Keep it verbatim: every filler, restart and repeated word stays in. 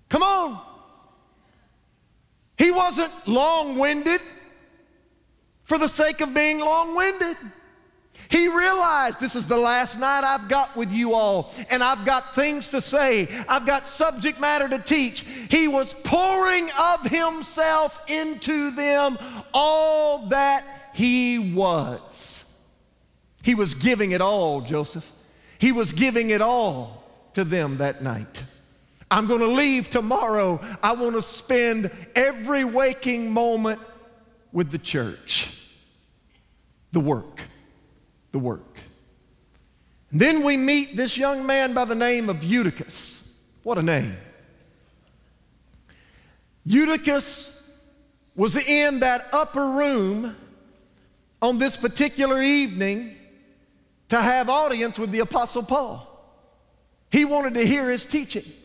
Come on. He wasn't long-winded for the sake of being long-winded. He realized this is the last night I've got with you all, and I've got things to say. I've got subject matter to teach. He was pouring of himself into them all that he was. He was giving it all, Joseph. He was giving it all to them that night. I'm going to leave tomorrow. I want to spend every waking moment with the church. The work. The work. And then we meet this young man by the name of Eutychus. What a name. Eutychus was in that upper room on this particular evening to have audience with the Apostle Paul. He wanted to hear his teaching.